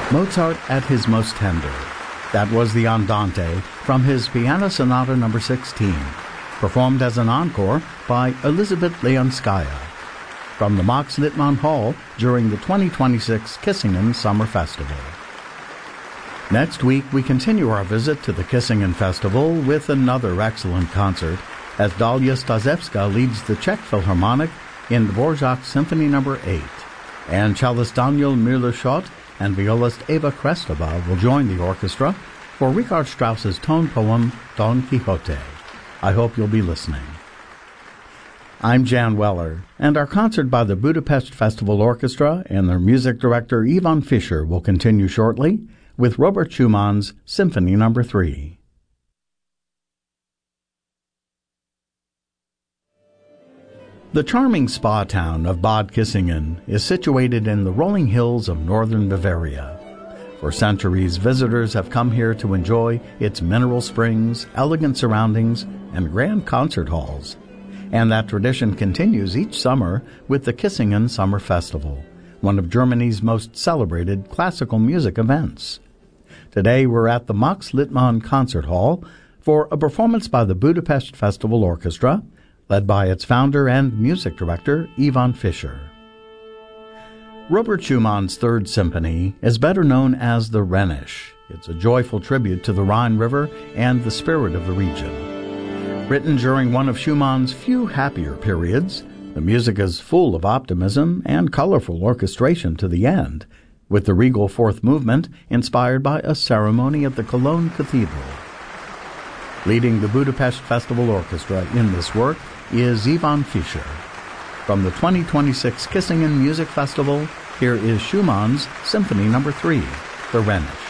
Mozart at his most tender. That was the Andante from his Piano Sonata No. 16, performed as an encore by Elizabeth Leonskaya, from the Max Littmann Hall during the 2026 Kissingen Summer Festival. Next week, we continue our visit to the Kissingen Festival with another excellent concert as Dalia Staszewska leads the Czech Philharmonic in Dvorak's Symphony No. 8, and cellist Daniel Müller-Schott and violist Eva Krestova will join the orchestra for Richard Strauss's tone poem Don Quixote. I hope you'll be listening. I'm Jan Weller, and our concert by the Budapest Festival Orchestra and their music director Ivan Fischer will continue shortly with Robert Schumann's Symphony No. 3. The charming spa town of Bad Kissingen is situated in the rolling hills of northern Bavaria. For centuries, visitors have come here to enjoy its mineral springs, elegant surroundings, and grand concert halls. And that tradition continues each summer with the Kissingen Summer Festival, one of Germany's most celebrated classical music events. Today we're at the Max Littmann Concert Hall for a performance by the Budapest Festival Orchestra, led by its founder and music director, Ivan Fischer. Robert Schumann's Third Symphony is better known as the Rhenish. It's a joyful tribute to the Rhine River and the spirit of the region. Written during one of Schumann's few happier periods, the music is full of optimism and colorful orchestration to the end, with the regal fourth movement inspired by a ceremony at the Cologne Cathedral. Leading the Budapest Festival Orchestra in this work is Ivan Fischer. From the 2026 Kissingen Music Festival, here is Schumann's Symphony No. 3, the Rhenish.